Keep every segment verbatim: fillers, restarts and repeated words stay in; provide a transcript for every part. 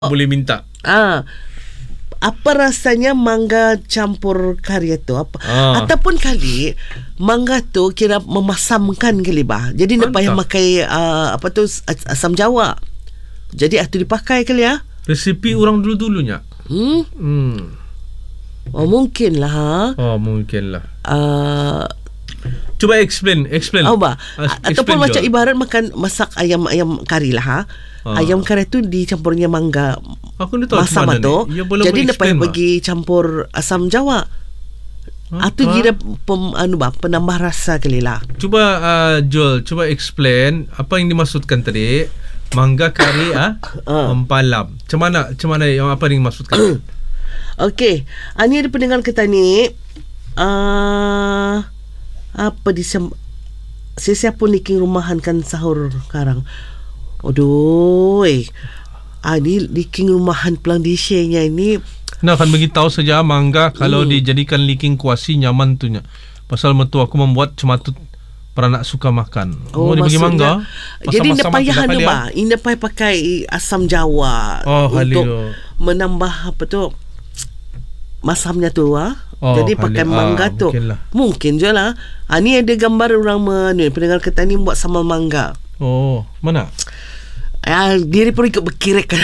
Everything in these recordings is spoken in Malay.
boleh minta. Ah, apa rasanya mangga campur kari tu? Apa? Ah. Ataupun kali mangga tu kira memasamkan kali bah. Jadi nak payah pakai uh, apa tu asam Jawa. Jadi itu dipakai kali ya. Resipi orang dulu-dulunya. Hmm? Hmm. Oh mungkin lah. Ha? Oh mungkin lah. Uh, Cuba explain, explain. Oh bah. Uh, Ataupun explain macam je. ibarat makan masak ayam ayam kari lah. Ha? Ah. Ayam kari tu dicampurnya mangga. Aku ni tahu masam macam mana tu. ni. Ya, boleh Jadi nak payah explain, bagi campur asam Jawa. Atau kira pem, anu bah, penambah rasa kali lah. Cuba uh, Joel, cuba explain apa yang dimaksudkan tadi. Mangga kari ah Ah. mempalam. Macam mana? Macam mana yang apa yang dimaksudkan? Okey, ini ada pendengar kita ni. Uh, apa di sem- sesiapa ni king rumahan kan sahur sekarang. Aduh. Ah ni di king rumahan pelang dishenya ini. Nah, akan beritahu saja mangga kalau Hmm. dijadikan liking kuasi nyaman tu nya. Pasal mentua aku membuat cematut peranak suka makan. Oh, Mau dibagi maksudnya, mangga. jadi nak masam-masam payah tiga anu kali, bah. Ini payah pakai asam Jawa Oh, untuk halio. menambah apa tu masamnya tu ah. Oh, Jadi pakai halio. mangga Ah, tu. mungkin lah. Mungkin je lah. Ah, ni ada gambar orang men, pendengar kita ni buat sambal mangga. Oh, mana? Ah, diri pun ikut berkirek kan.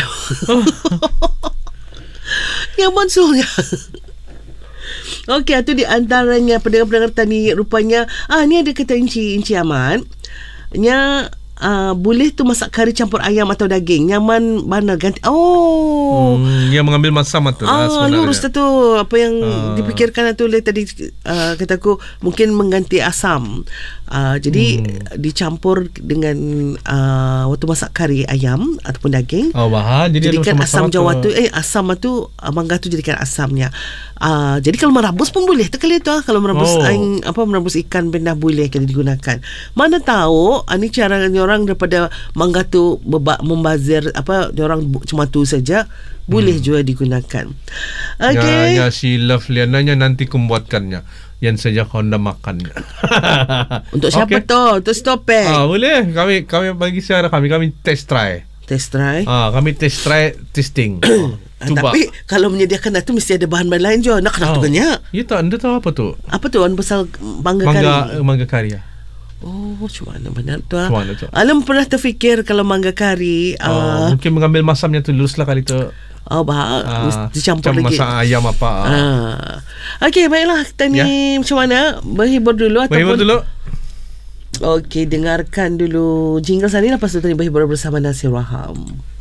Yang mansulnya. Okey, itu di antaranya pendengar-pendengar tadi rupanya ah ni ada kata Inci Inci Aman. Nya uh, boleh tu masak kari campur ayam atau daging. Nyaman mana ganti. Oh. Hmm, yang mengambil masam tu lah Ah, sebenarnya. lurus tu apa yang Ah. dipikirkan tu le tadi uh, kata aku mungkin mengganti asam. Uh, jadi Hmm. dicampur dengan uh, waktu masak kari ayam ataupun daging. Oh, bahan. Jadi Jadikan ada asam masam-masam Jawa tu. tu eh asam tu uh, mangga tu jadikan asamnya. Uh, jadi kalau merebus pun boleh tu kali tu ah. Kalau merebus Oh. aing, apa merebus ikan benda boleh kali digunakan. Mana tahu uh, ni cara orang daripada mangga tu beba, membazir apa orang cuma tu saja boleh Hmm. juga digunakan. Ya, Okey. ya, si Love Liananya nanti kumbuatkannya. Yang saja Honda makannya. Untuk siapa Okey. tu? Untuk stopek. Ah, boleh. Kami kami bagi siara kami kami test try. Test try. Ah, kami test try testing. Ah, Cuba. tapi kalau menyediakan itu mesti ada bahan-bahan lain juga. Nak kena Ah. tu banyak. Ya tak, anda tahu apa tu? Apa tu? Anu pasal mangga, Mangga kari. mangga kari ya. Oh, macam mana benar tu ah. Macam mana tu? Alam pernah terfikir kalau mangga kari Ah, uh, mungkin mengambil masamnya tu luruslah kali tu. oh bah Ah, dicampur macam lagi. masak ayam apa. Ah. Ah. Okey, baiklah kita ni Ya. macam mana? Berhibur dulu Berhibur ataupun dulu. Okey, dengarkan dulu jingle sana lepas tu tadi berhibur bersama Nasir Raham.